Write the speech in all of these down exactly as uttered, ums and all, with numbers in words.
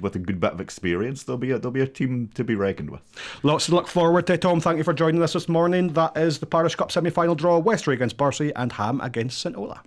with a good bit of experience, they'll be a, they'll be a team to be reckoned with. Lots to look forward to, Tom. Thank you for joining us this morning. That is the Parish Cup semi-final draw: Westray against Bursey and Ham against St Ola.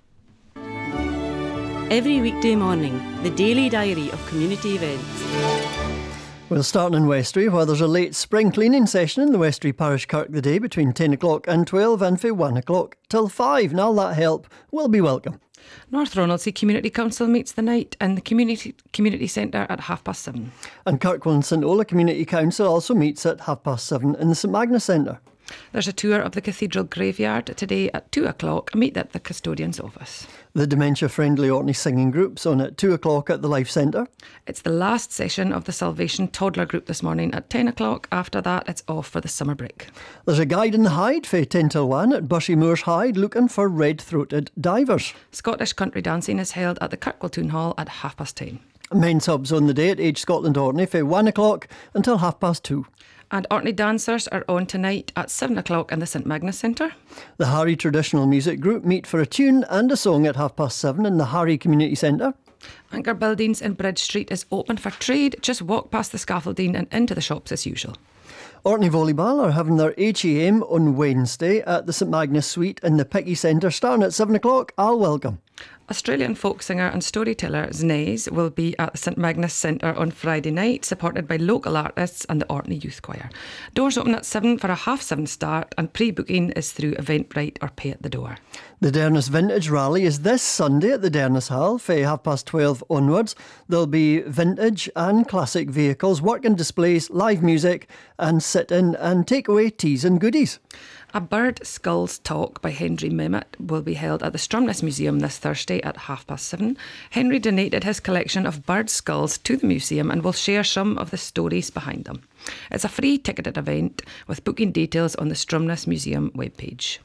Every weekday morning, the daily diary of community events. We'll start in Westray, where there's a late spring cleaning session in the Westray Parish Kirk the day between ten o'clock and twelve, and from one o'clock till five. And all that help will be welcome. North Ronaldsay Community Council meets the night in the Community Community Centre at half past seven. And Kirkwall and St Ola Community Council also meets at half past seven in the St Magnus Centre. There's a tour of the Cathedral Graveyard today at two o'clock. Meet at the Custodian's office. The dementia-friendly Orkney Singing Group's on at two o'clock at the Life Centre. It's the last session of the Salvation Toddler Group this morning at ten o'clock. After that, it's off for the summer break. There's a guide in the Hyde for ten till one at Bushy Moors Hyde looking for red-throated divers. Scottish country dancing is held at the Kirkwall Toon Hall at half past ten. Men's hubs on the day at Age Scotland Orkney from one o'clock until half past two. And Orkney dancers are on tonight at seven o'clock in the St Magnus Centre. The Harry Traditional Music Group meet for a tune and a song at half past seven in the Harry Community Centre. Anchor Buildings in Bridge Street is open for trade. Just walk past the scaffolding and into the shops as usual. Orkney Volleyball are having their H E M on Wednesday at the St Magnus Suite in the Picky Centre starting at seven o'clock. I'll welcome. Australian folk singer and storyteller Znays will be at the St Magnus Centre on Friday night, supported by local artists and the Orkney Youth Choir. Doors open at seven for a half seven start, and pre-booking is through Eventbrite or pay at the door. The Dernis Vintage Rally is this Sunday at the Dernis Hall for half past twelve onwards. There'll be vintage and classic vehicles, working displays, live music, and sit-in and take-away teas and goodies. A Bird Skulls talk by Henry Memmott will be held at the Stromness Museum this Thursday at half past seven. Henry donated his collection of bird skulls to the museum and will share some of the stories behind them. It's a free ticketed event with booking details on the Stromness Museum webpage.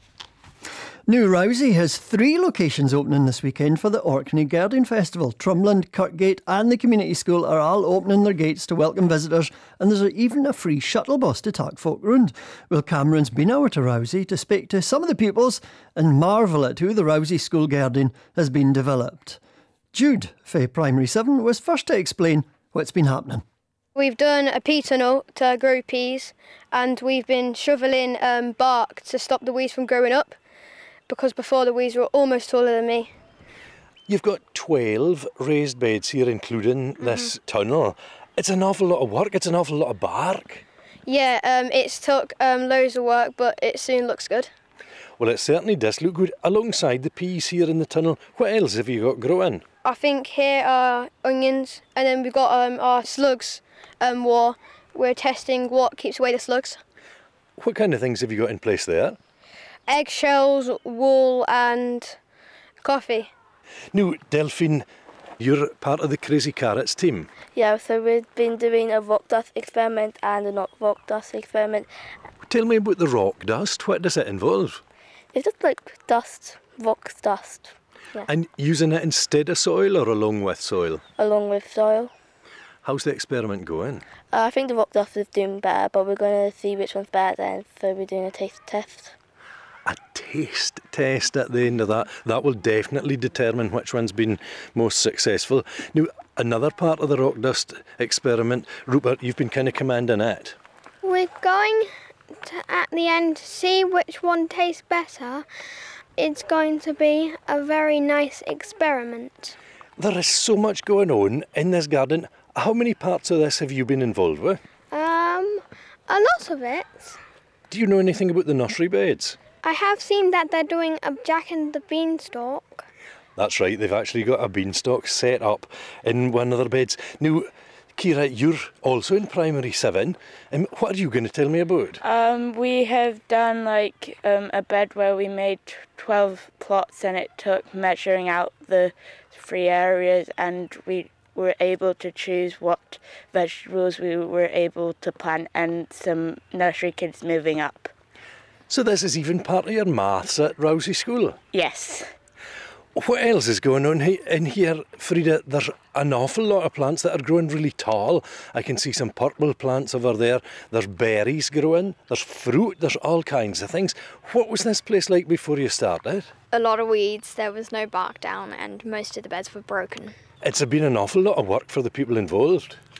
New Rousey has three locations opening this weekend for the Orkney Garden Festival. Trumland, Kirkgate and the Community School are all opening their gates to welcome visitors, and there's even a free shuttle bus to Takfolk Round. Well, Cameron's been over to Rousey to speak to some of the pupils and marvel at who the Rousey School Garden has been developed. Jude, for Primary seven, was first to explain what's been happening. We've done a pea tunnel to grow peas, and we've been shoveling um, bark to stop the weeds from growing up, because before the weeds were almost taller than me. You've got twelve raised beds here, including mm-hmm. this tunnel. It's an awful lot of work, it's an awful lot of bark. Yeah, um, it's took um, loads of work, but it soon looks good. Well, it certainly does look good. Alongside the peas here in the tunnel, what else have you got growing? I think here are onions, and then we've got um, our slugs um, war. We're testing what keeps away the slugs. What kind of things have you got in place there? Eggshells, wool and coffee. Now, Delphine, you're part of the Crazy Carrots team. Yeah, so we've been doing a rock dust experiment and a not rock dust experiment. Tell me about the rock dust. What does it involve? It's just like dust, rock dust. Yeah. And using it instead of soil or along with soil? Along with soil. How's the experiment going? Uh, I think the rock dust is doing better, but we're going to see which one's better then, so we're doing a taste test. A taste test at the end of that. That will definitely determine which one's been most successful. Now, another part of the rock dust experiment, Rupert, you've been kind of commanding it. We're going to, at the end, see which one tastes better. It's going to be a very nice experiment. There is so much going on in this garden. How many parts of this have you been involved with? Um, a lot of it. Do you know anything about the nursery beds? I have seen that they're doing a Jack and the Beanstalk. That's right, they've actually got a beanstalk set up in one of their beds. Now, Kira, you're also in Primary seven. Um, what are you going to tell me about? Um, we have done like um, a bed where we made twelve plots, and it took measuring out the three areas, and we were able to choose what vegetables we were able to plant, and some nursery kids moving up. So this is even part of your maths at Rousey School? Yes. What else is going on he- in here, Frida? There's an awful lot of plants that are growing really tall. I can see some purple plants over there. There's berries growing. There's fruit. There's all kinds of things. What was this place like before you started? A lot of weeds. There was no bark down, and most of the beds were broken. It's been an awful lot of work for the people involved.